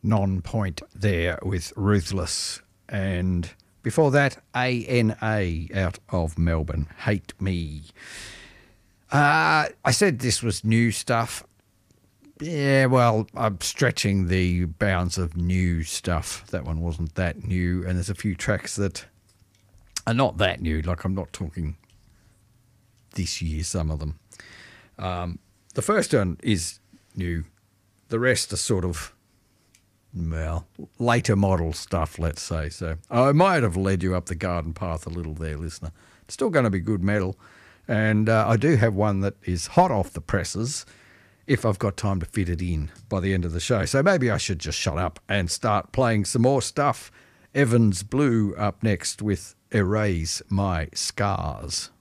Non-Point there with Ruthless. And before that, ANA out of Melbourne, Hate Me. I said this was new stuff. Yeah, well, I'm stretching the bounds of new stuff. That one wasn't that new, and there's a few tracks that are not that new. Like, I'm not talking this year, some of them. The first one is new. The rest are sort of, well, later model stuff, let's say. So I might have led you up the garden path a little there, listener. It's still going to be good metal. And I do have one that is hot off the presses if I've got time to fit it in by the end of the show. So maybe I should just shut up and start playing some more stuff. Evans Blue up next with Erase My Scars.